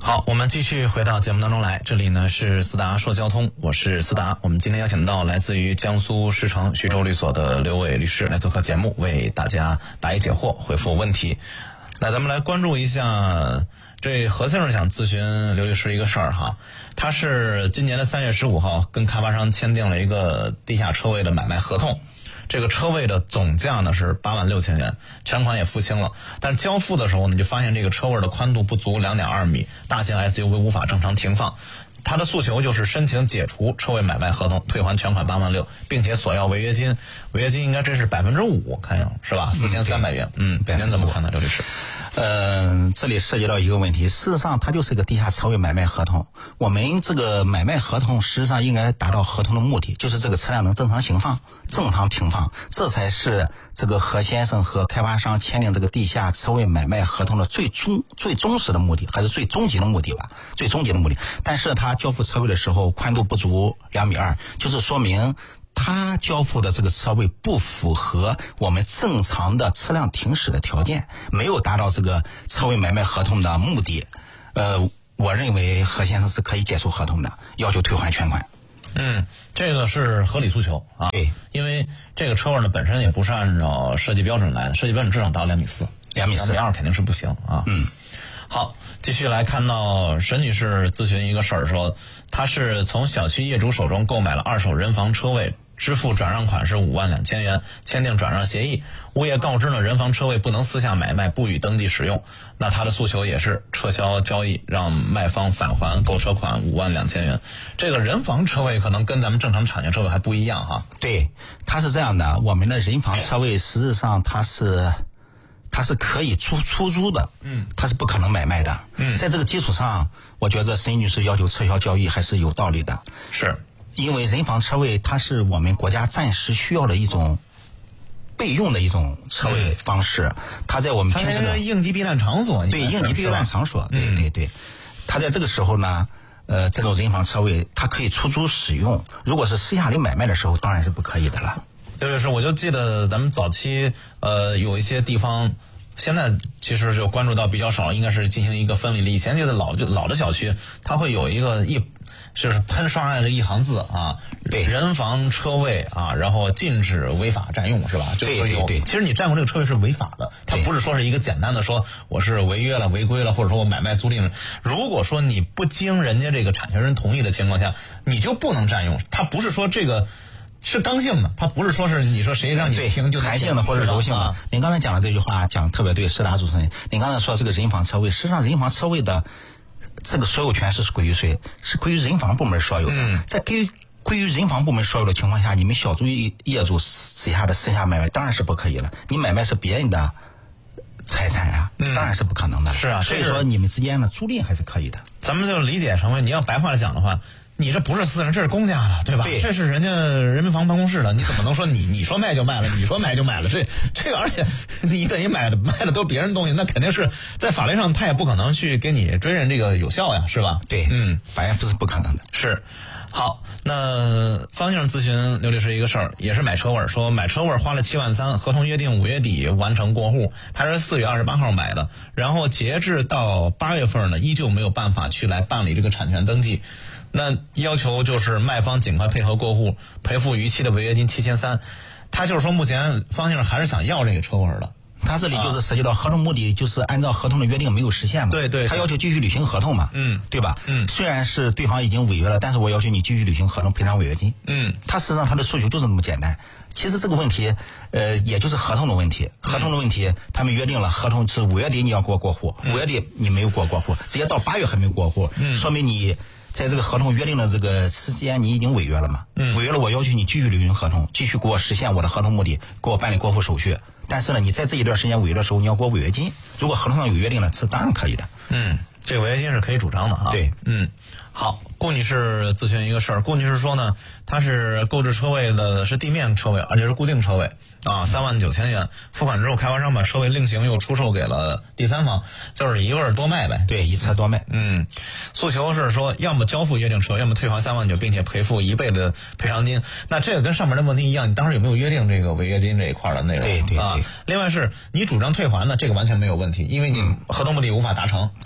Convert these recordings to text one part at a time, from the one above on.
好，我们继续回到节目当中来，这里呢是思达说交通，我是思达。我们今天邀请到来自于江苏狮城徐州律所的刘伟律师来做客节目，为大家答疑解惑，回复问题。那咱们来关注一下，这何先生想咨询刘律师一个事儿哈，他是今年的3月15号跟开发商签订了一个地下车位的买卖合同。这个车位的总价呢是86000元，全款也付清了，但是交付的时候呢，就发现这个车位的宽度不足2.2米，大型 SUV 无法正常停放。他的诉求就是申请解除车位买卖合同，退还全款86000，并且索要违约金。违约金应该这是5%，看样是吧？4300元。您怎么看呢，刘律师？ 这里涉及到一个问题，事实上它就是一个地下车位买卖合同。我们这个买卖合同实际上应该达到合同的目的，就是这个车辆能正常行放、正常停放，这才是这个何先生和开发商签订这个地下车位买卖合同的最忠实的目的，还是最终极的目的吧？最终极的目的。但是他交付车位的时候宽度不足2.2米，就是说明他交付的这个车位不符合我们正常的车辆停驶的条件，没有达到这个车位买卖合同的目的。我认为何先生是可以解除合同的，要求退还全款。 这个是合理诉求啊。 对， 因为这个车位呢本身也不是按照设计标准来的，设计标准至少达2.4米，2.2米肯定是不行啊。好，继续来看到沈女士咨询一个事儿，说她是从小区业主手中购买了2手人房车位，支付转让款是52000元，签订转让协议。物业告知呢，人房车位不能私下买卖，不予登记使用。那他的诉求也是撤销交易，让卖方返还购车款52000元。这个人房车位可能跟咱们正常产权车位还不一样哈。 对，它是这样的，我们的人房车位实质上它是可以出租的，它是不可能买卖的。在这个基础上，我觉得沈女士要求撤销交易还是有道理的。 是。 因为人房车位它是我们国家暂时需要的一种备用的一种车位方式，它在我们平时的应急避难场所， 对，应急避难场所，对，它在这个时候呢，这种人房车位它可以出租使用，如果是私下里买卖的时候，当然是不可以的了。 刘律师，我就记得咱们早期有一些地方，现在其实就关注到比较少，应该是进行一个分离了。以前这个老的小区，它会有一个就是喷刷的一行字啊， 对， 人房车位啊，然后禁止违法占用，是吧？ 对。 其实你占用这个车位是违法的，它不是说是一个简单的说我是违约了、违规了，或者说我买卖租赁。如果说你不经人家这个产权人同意的情况下，你就不能占用。它不是说这个是刚性的，它不是说是你说谁让你停就弹性的或者柔性的。您刚才讲的这句话讲特别对，施达主持人，您刚才说这个人房车位，实际上人房车位的这个所有权是归于谁？是归于人房部门所有的。在归于人房部门所有的情况下，你们小租业主之下的私下买卖当然是不可以了。你买卖是别人的财产啊，当然是不可能的。 是啊， 所以说你们之间的租赁还是可以的。 咱们就理解成为，你要白话来讲的话，你这不是私人，这是公家的，对吧？ 对， 这是人家人民房办公室的，你怎么能说你说卖就卖了，你说买就买了？这个，而且你等于卖的都是别人东西，那肯定是在法律上他也不可能去给你追认这个有效呀，是吧？ 对，法院不是不可能的。 是。好，那方先生咨询刘律师一个事儿，也是买车位，说买车位花了73000，合同约定5月底完成过户，他是4月28号买的，然后截至到8月份呢，依旧没有办法去来办理这个产权登记。那要求就是卖方尽快配合过户，赔付逾期的违约金7300。他就是说，目前方先生还是想要这个车位的。 他这里就是涉及到合同目的，就是按照合同的约定没有实现嘛。 对， 他要求继续履行合同嘛。对吧？虽然是对方已经违约了，但是我要求你继续履行合同，赔偿违约金。他实际上他的诉求就是那么简单。其实这个问题，也就是合同的问题。合同的问题，他们约定了合同是5月底你要给我过户，5月底你没有给我过户，直接到8月还没有过户，说明你在这个合同约定的这个时间你已经违约了嘛？违约了，我要求你继续履行合同，继续给我实现我的合同目的，给我办理过户手续。但是呢，你在这一段时间违约的时候，你要给我违约金。如果合同上有约定了，是当然可以的。 这个违约金是可以主张的啊。 对， 好，顾女士咨询一个事儿，顾女士说呢，她是购置车位的是地面车位，而且是固定车位啊，39000元，付款之后开发商把车位另行又出售给了第三方，就是一份多卖呗。 对，一车多卖。 诉求是说，要么交付约定车，要么退还39000，并且赔付1倍的赔偿金。那这个跟上面的问题一样，你当时有没有约定这个违约金这一块的内容？ 对啊。另外是你主张退还呢，这个完全没有问题，因为你合同目的无法达成。 对啊，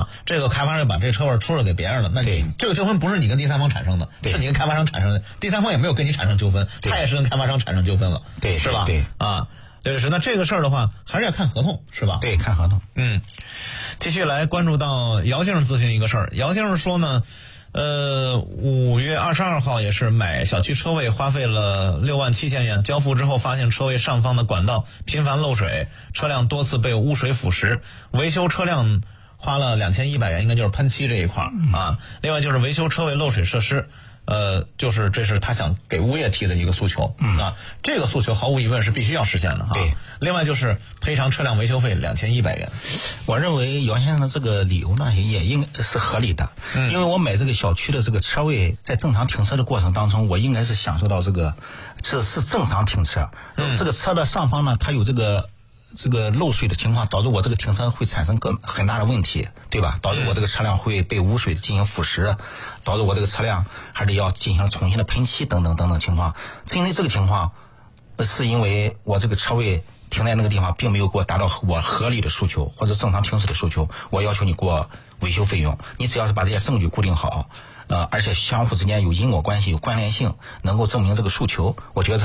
这个开发商把这车位出售给别人了，那你这个纠纷不是你跟第三方产生的，是你跟开发商产生的，第三方也没有跟你产生纠纷，他也是跟开发商产生纠纷了， 对， 是吧？ 对啊，对是。那这个事儿的话，还是要看合同，是吧？ 对，看合同。 继续来关注到姚先生咨询一个事儿，姚先生说呢，5月22号也是买小区车位花费了6万7千元，交付之后发现车位上方的管道频繁漏水，车辆多次被污水腐蚀，维修车辆花了2100元，应该就是喷漆这一块啊。另外就是维修车位漏水设施，就是这是他想给物业提的一个诉求啊，这个诉求毫无疑问是必须要实现的哈。 对。 另外就是赔偿车辆维修费2100元。 我认为姚先生的这个理由呢，也应该是合理的，因为我买这个小区的这个车位，在正常停车的过程当中，我应该是享受到这是正常停车。这个车的上方呢，它有这个漏水的情况，导致我这个停车会产生很大的问题，对吧？导致我这个车辆会被污水进行腐蚀，导致我这个车辆还是要进行重新的喷漆等等等等情况。因为这个情况，是因为我这个车位停在那个地方，并没有给我达到我合理的诉求或者正常停驶的诉求，我要求你给我维修费用。你只要是把这些证据固定好，而且相互之间有因果关系、有关联性，能够证明这个诉求，我觉得